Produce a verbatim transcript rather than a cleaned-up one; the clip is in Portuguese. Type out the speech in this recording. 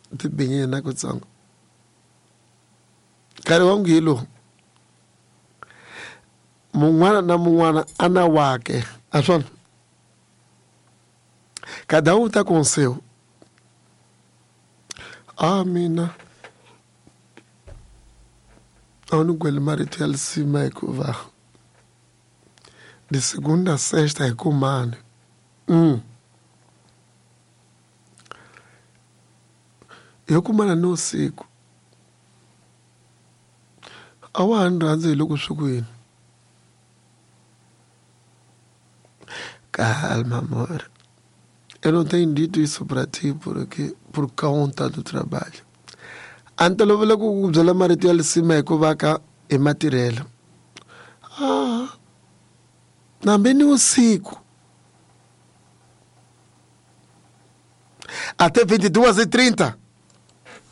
ti binye na kutsongo nkarhi wa ngilo mun'wana na mun'wana a na wake a swona cada um tá com o seu. Ah, mina a única marido ele se mai curva de segunda a sexta é com mano. Hum. Eu como não sigo. Awa andraze logo suguin. Calma, amor. Eu não tenho dito isso para ti porque por conta do trabalho. Ante lo vela ku byela marito ya lisima hikuva ka e matirhelo. Ah. Nambe ni usiku. Até vinte e duas e trinta.